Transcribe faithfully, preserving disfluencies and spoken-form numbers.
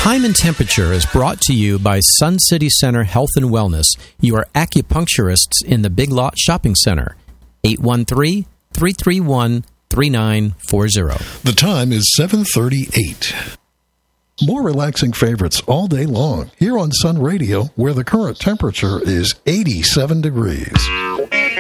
Time and Temperature is brought to you by Sun City Center Health and Wellness, your acupuncturists in the Big Lot Shopping Center. eight one three, three three one, three nine four zero. The time is seven thirty-eight. More relaxing favorites all day long here on Sun Radio, where the current temperature is eighty-seven degrees.